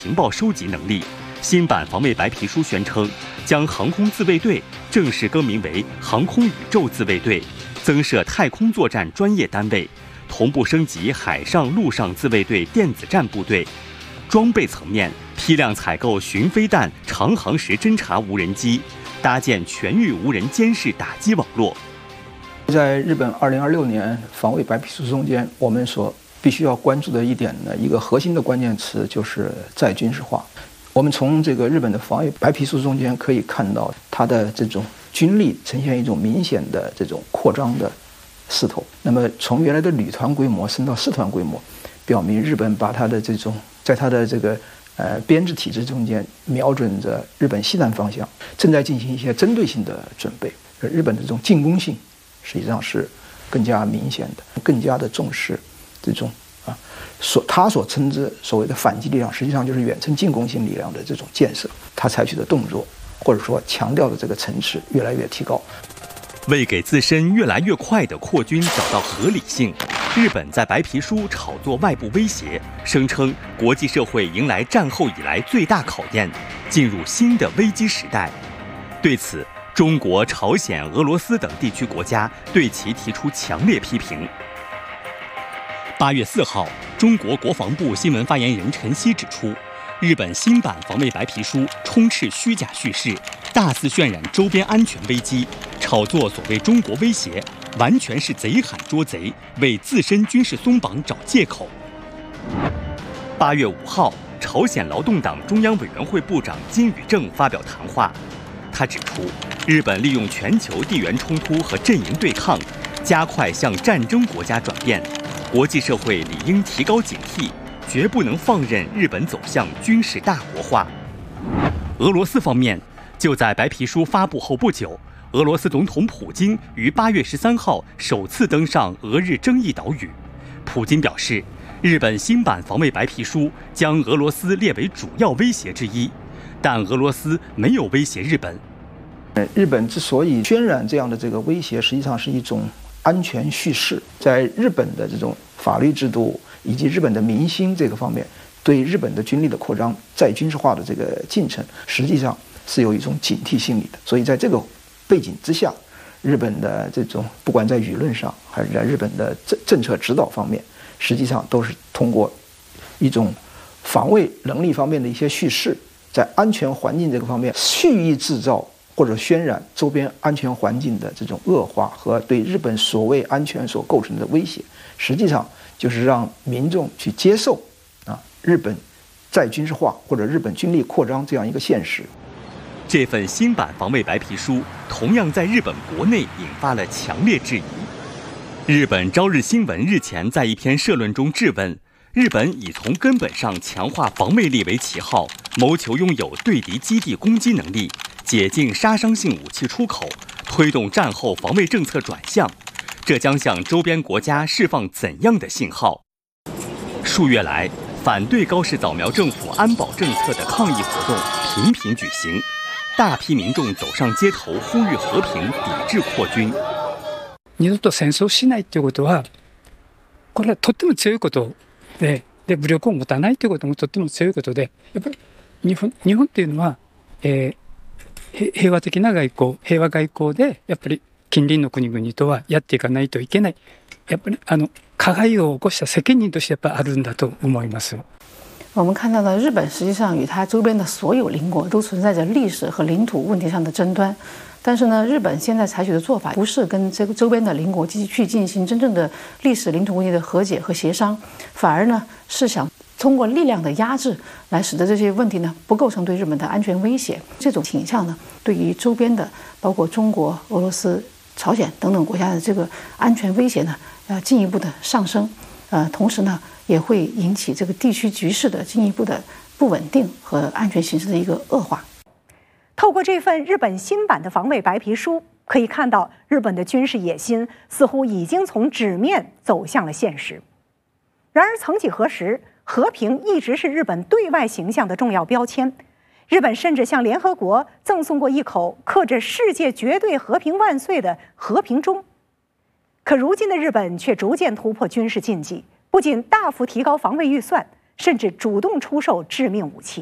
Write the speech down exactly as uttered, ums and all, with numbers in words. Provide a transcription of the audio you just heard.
情报收集能力。新版防卫白皮书宣称，将航空自卫队正式更名为航空宇宙自卫队，增设太空作战专业单位，同步升级海上、陆上自卫队电子战部队。装备层面，批量采购巡飞弹、长航时侦察无人机，搭建全域无人监视打击网络。 在日本二零二六年防卫白皮书中间，我们所必须要关注的一点呢，一个核心的关键词就是再军事化。我们从这个日本的防卫白皮书中间可以看到，它的这种军力呈现一种明显的这种扩张的势头。那么从原来的旅团规模升到师团规模，表明日本把它的这种在它的这个呃编制体制中间瞄准着日本西南方向，正在进行一些针对性的准备。日本的这种进攻性实际上是更加明显的，更加的重视这种啊，所他所称之所谓的反击力量，实际上就是远程进攻性力量的这种建设。他采取的动作或者说强调的这个层次越来越提高。 为给自身越来越快的扩军找到合理性，日本在白皮书炒作外部威胁，声称国际社会迎来战后以来最大考验，进入新的危机时代。对此，中国、朝鲜、俄罗斯等地区国家对其提出强烈批评。八月四号，中国国防部新闻发言人陈希指出，日本新版防卫白皮书充斥虚假叙事，大肆渲染周边安全危机，炒作所谓中国威胁，完全是贼喊捉贼，为自身军事松绑找借口。八月五号，朝鲜劳动党中央委员会部长金宇正发表谈话，他指出，日本利用全球地缘冲突和阵营对抗，加快向战争国家转变，国际社会理应提高警惕，绝不能放任日本走向军事大国化。俄罗斯方面，就在白皮书发布后不久，俄罗斯总统普京于八月十三号首次登上俄日争议岛屿。普京表示，日本新版防卫白皮书将俄罗斯列为主要威胁之一，但俄罗斯没有威胁日本。 日本之所以渲染这样的这个威胁，实际上是一种安全叙事。在日本的这种法律制度以及日本的民心这个方面，对日本的军力的扩张、再军事化的这个进程，实际上是有一种警惕心理的。所以在这个背景之下，日本的这种不管在舆论上还是在日本的政政策指导方面，实际上都是通过一种防卫能力方面的一些叙事，在安全环境这个方面蓄意制造或者渲染周边安全环境的这种恶化和对日本所谓安全所构成的威胁，实际上就是让民众去接受啊日本再军事化或者日本军力扩张这样一个现实。 这份新版防卫白皮书同样在日本国内引发了强烈质疑。日本朝日新闻日前在一篇社论中质问，日本以从根本上强化防卫力为旗号，谋求拥有对敌基地攻击能力，解禁杀伤性武器出口，推动战后防卫政策转向，这将向周边国家释放怎样的信号？数月来，反对高市早苗政府安保政策的抗议活动频频举行，大批民众走上街头呼吁和平，抵制扩军。 二度と戦争しないということは、これはとっても強いことで、で武力を持たないということもとっても強いことで、やっぱり日本日本っていうのは、えー、平和的な外交、平和外交でやっぱり近隣の国々とはやっていかないといけない。やっぱりあの加害を起こした責任としてやっぱあるんだと思います。 我们看到呢，日本实际上与它周边的所有邻国都存在着历史和领土问题上的争端。但是呢，日本现在采取的做法不是跟这个周边的邻国继续进行真正的历史领土问题的和解和协商，反而呢是想通过力量的压制来使得这些问题呢不构成对日本的安全威胁。这种倾向呢，对于周边的包括中国、俄罗斯、朝鲜等等国家的这个安全威胁呢，要进一步的上升。呃，同时呢，也会引起这个地区局势的进一步的不稳定和安全形势的一个恶化。 透过这份日本新版的防卫白皮书，可以看到日本的军事野心似乎已经从纸面走向了现实。然而，曾几何时，和平一直是日本对外形象的重要标签。日本甚至向联合国赠送过一口刻着"世界绝对和平万岁"的和平钟。可如今的日本却逐渐突破军事禁忌，不仅大幅提高防卫预算， 甚至主动出售致命武器。